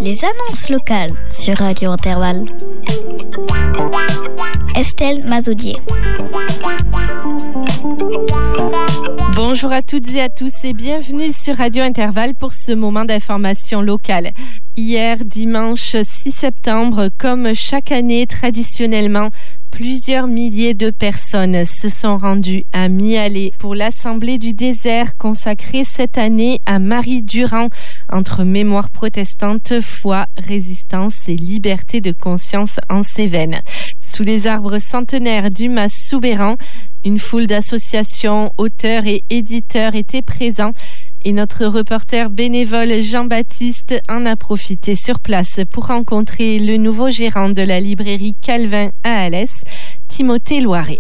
Les annonces locales sur Radio Intervalle. Estelle Mazoudier. Bonjour à toutes et à tous et bienvenue sur Radio Intervalle pour ce moment d'information locale. Hier, dimanche 6 septembre, comme chaque année traditionnellement, plusieurs milliers de personnes se sont rendues à Mialet pour l'Assemblée du désert consacrée cette année à Marie Durand, entre mémoire protestante, foi, résistance et liberté de conscience en Cévennes. Sous les arbres centenaires du Mas Soubeyran, une foule d'associations, auteurs et éditeurs étaient présents. Et notre reporter bénévole Jean-Baptiste en a profité sur place pour rencontrer le nouveau gérant de la librairie Calvin à Alès, Timothée Loiret.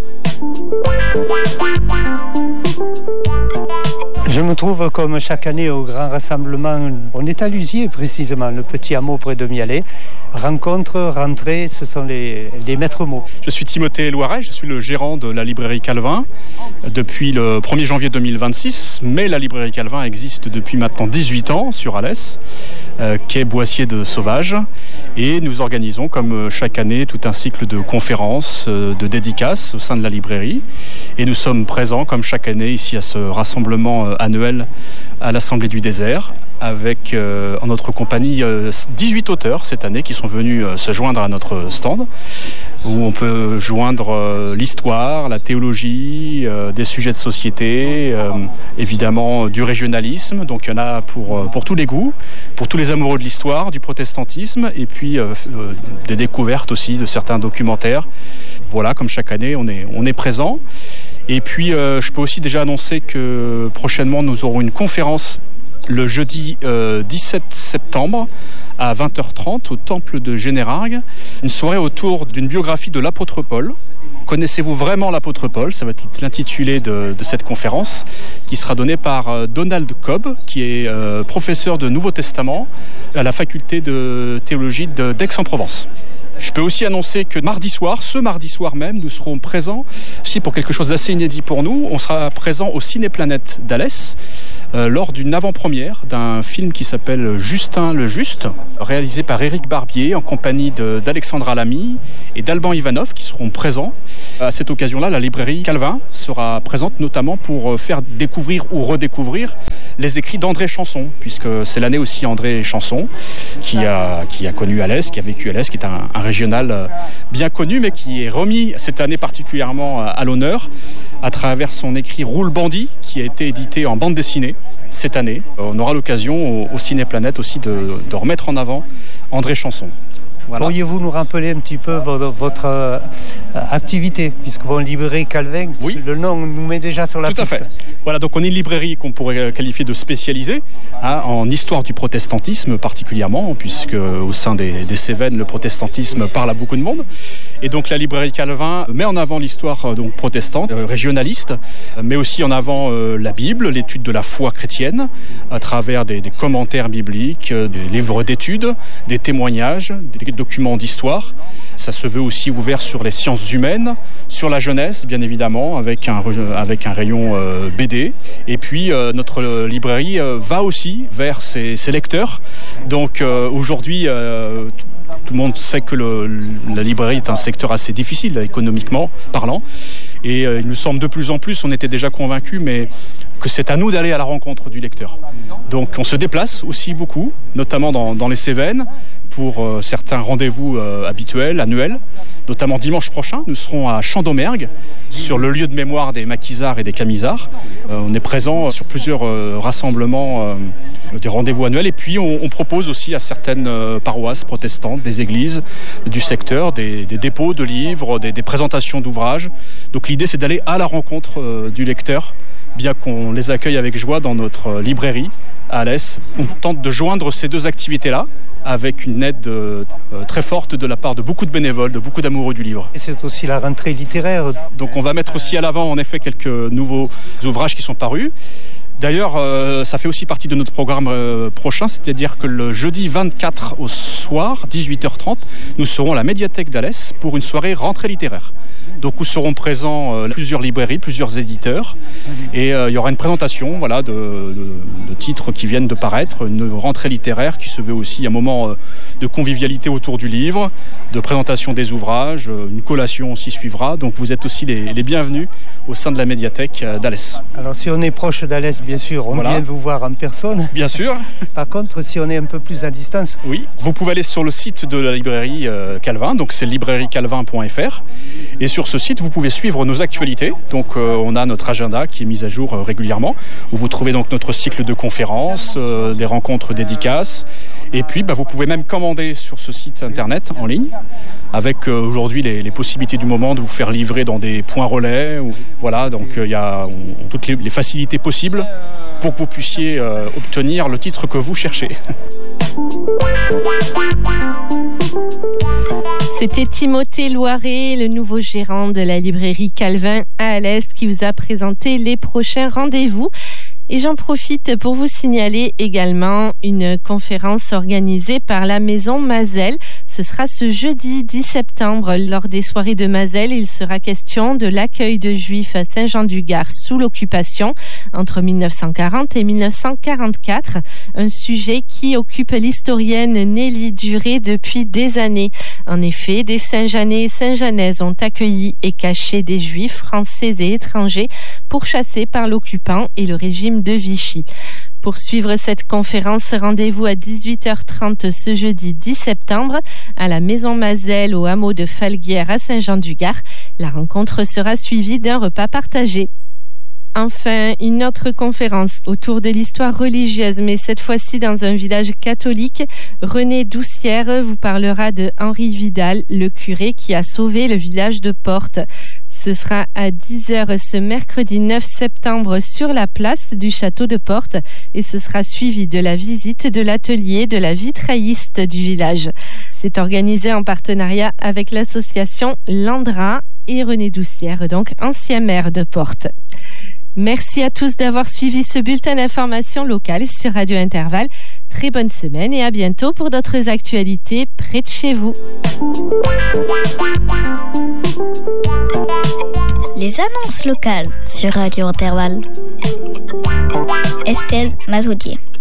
Je me trouve comme chaque année au grand rassemblement. On est à Lusier précisément, le petit hameau près de Mialet. Rencontre, rentrée, ce sont les maîtres mots. Je suis Timothée Loiret, je suis le gérant de la librairie Calvin depuis le 1er janvier 2026. Mais la librairie Calvin existe depuis maintenant 18 ans sur Alès, quai Boissier de Sauvage. Et nous organisons comme chaque année tout un cycle de conférences, de dédicaces au sein de la librairie. Et nous sommes présents comme chaque année ici à ce rassemblement annuel à l'Assemblée du désert, avec en notre compagnie 18 auteurs cette année qui sont venus se joindre à notre stand, où on peut joindre l'histoire, la théologie, des sujets de société, évidemment du régionalisme. Donc il y en a pour tous les goûts, pour tous les amoureux de l'histoire, du protestantisme, et puis des découvertes aussi de certains documentaires. Voilà, comme chaque année, on est présent. Et puis je peux aussi déjà annoncer que prochainement nous aurons une conférence le jeudi 17 septembre à 20h30 au temple de Générargues, une soirée autour d'une biographie de l'apôtre Paul. Connaissez-vous vraiment l'apôtre Paul ? Ça va être l'intitulé de cette conférence qui sera donnée par Donald Cobb, qui est professeur de Nouveau Testament à la faculté de théologie d'Aix-en-Provence. Je peux aussi annoncer que ce mardi soir même, nous serons présents aussi pour quelque chose d'assez inédit pour nous. On sera présent au Cinéplanète d'Alès lors d'une avant-première d'un film qui s'appelle Justin le Juste, réalisé par Éric Barbier en compagnie d'Alexandra Lamy et d'Alban Ivanov qui seront présents. À cette occasion-là, la librairie Calvin sera présente notamment pour faire découvrir ou redécouvrir les écrits d'André Chanson, puisque c'est l'année aussi André Chanson qui a connu Alès, qui a vécu Alès, qui est un régional bien connu, mais qui est remis cette année particulièrement à l'honneur à travers son écrit Roule Bandit, qui a été édité en bande dessinée cette année. On aura l'occasion au Cinéplanète aussi de remettre en avant André Chanson. Voilà. Pourriez-vous nous rappeler un petit peu votre activité, puisque librairie Calvin, oui. Le nom nous met déjà sur la piste. Tout à fait. Voilà, donc on est une librairie qu'on pourrait qualifier de spécialisée en histoire du protestantisme particulièrement, puisque au sein des Cévennes, le protestantisme parle à beaucoup de monde. Et donc la librairie Calvin met en avant l'histoire donc protestante, régionaliste, mais aussi en avant la Bible, l'étude de la foi chrétienne, à travers des commentaires bibliques, des livres d'études, des témoignages, des documents d'histoire. Ça se veut aussi ouvert sur les sciences humaines, sur la jeunesse bien évidemment, avec un rayon BD. Et puis notre librairie va aussi vers ses lecteurs. Donc aujourd'hui, tout le monde sait que la librairie est un secteur assez difficile économiquement parlant. Et il nous semble de plus en plus, on était déjà convaincus, mais que c'est à nous d'aller à la rencontre du lecteur. Donc on se déplace aussi beaucoup, notamment dans les Cévennes, pour certains rendez-vous habituels, annuels. Notamment dimanche prochain, nous serons à Champ-d'Aumergue, sur le lieu de mémoire des maquisards et des camisards. On est présent sur plusieurs rassemblements, des rendez-vous annuels. Et puis on propose aussi à certaines paroisses protestantes, des églises du secteur, des dépôts de livres, des présentations d'ouvrages. Donc l'idée, c'est d'aller à la rencontre du lecteur, bien qu'on les accueille avec joie dans notre librairie à Alès. On tente de joindre ces deux activités-là avec une aide très forte de la part de beaucoup de bénévoles, de beaucoup d'amoureux du livre. Et c'est aussi la rentrée littéraire. Donc on va mettre aussi à l'avant en effet quelques nouveaux ouvrages qui sont parus. D'ailleurs, ça fait aussi partie de notre programme prochain, c'est-à-dire que le jeudi 24 au soir, 18h30, nous serons à la médiathèque d'Alès pour une soirée rentrée littéraire. donc où seront présents plusieurs librairies, plusieurs éditeurs, et il y aura une présentation de titres qui viennent de paraître, une rentrée littéraire qui se veut aussi un moment de convivialité autour du livre, de présentation des ouvrages, une collation aussi suivra, donc vous êtes aussi les bienvenus au sein de la médiathèque d'Alès. Alors si on est proche d'Alès, bien sûr, on vient vous voir en personne. Bien sûr. Par contre, si on est un peu plus à distance... Oui, vous pouvez aller sur le site de la librairie Calvin, donc c'est librairiecalvin.fr, et sur ce site, vous pouvez suivre nos actualités. Donc on a notre agenda qui est mis à jour régulièrement, où vous trouvez donc notre cycle de conférences, des rencontres dédicaces, et puis vous pouvez même commander sur ce site internet en ligne, avec aujourd'hui les possibilités du moment de vous faire livrer dans des points relais. Voilà, donc il y a toutes les facilités possibles pour que vous puissiez obtenir le titre que vous cherchez. C'était Timothée Loiret, le nouveau gérant de la librairie Calvin à Alès, qui vous a présenté les prochains rendez-vous. Et j'en profite pour vous signaler également une conférence organisée par la Maison Mazel. Ce sera ce jeudi 10 septembre lors des soirées de Mazel. Il sera question de l'accueil de Juifs à Saint-Jean-du-Gard sous l'occupation entre 1940 et 1944. Un sujet qui occupe l'historienne Nelly Duré depuis des années. En effet, des Saint-Jeanais et Saint-Jeannaises ont accueilli et caché des Juifs français et étrangers pourchassés par l'occupant et le régime de Vichy. Pour suivre cette conférence, rendez-vous à 18h30 ce jeudi 10 septembre à la Maison Mazel au hameau de Falguière à Saint-Jean-du-Gard. La rencontre sera suivie d'un repas partagé. Enfin, une autre conférence autour de l'histoire religieuse, mais cette fois-ci dans un village catholique. René Doucière vous parlera de Henri Vidal, le curé qui a sauvé le village de Portes. Ce sera à 10h ce mercredi 9 septembre sur la place du château de Portes et ce sera suivi de la visite de l'atelier de la vitrailliste du village. C'est organisé en partenariat avec l'association Landra et René Doucière, donc ancien maire de Portes. Merci à tous d'avoir suivi ce bulletin d'information locale sur Radio Intervalle. Très bonne semaine et à bientôt pour d'autres actualités près de chez vous. Les annonces locales sur Radio Intervalle. Estelle Mazoudier.